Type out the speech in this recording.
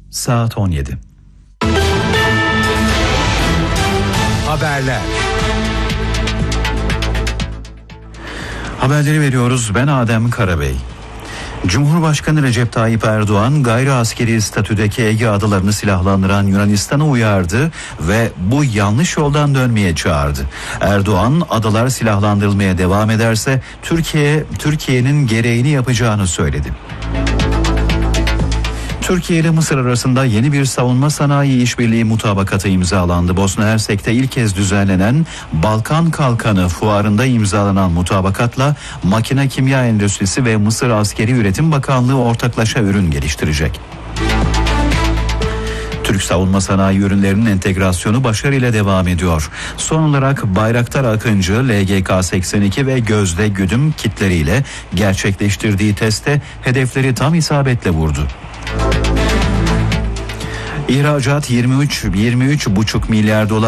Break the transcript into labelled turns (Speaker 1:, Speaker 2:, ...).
Speaker 1: Saat 17.
Speaker 2: Haberler.
Speaker 1: Haberleri veriyoruz. Ben Adem Karabey. Cumhurbaşkanı Recep Tayyip Erdoğan gayri askeri statüdeki Ege adalarını silahlandıran Yunanistan'ı uyardı ve bu yanlış yoldan dönmeye çağırdı. Erdoğan adalar silahlandırılmaya devam ederse Türkiye'nin gereğini yapacağını söyledi. Türkiye ile Mısır arasında yeni bir savunma sanayi işbirliği mutabakatı imzalandı. Bosna Hersek'te ilk kez düzenlenen Balkan Kalkanı fuarında imzalanan mutabakatla makine kimya endüstrisi ve Mısır Askeri Üretim Bakanlığı ortaklaşa ürün geliştirecek. Türk savunma sanayi ürünlerinin entegrasyonu başarıyla devam ediyor. Son olarak Bayraktar Akıncı, LGK-82 ve Gözde Güdüm kitleriyle gerçekleştirdiği testte hedefleri tam isabetle vurdu. İhracat 23,5 milyar dolar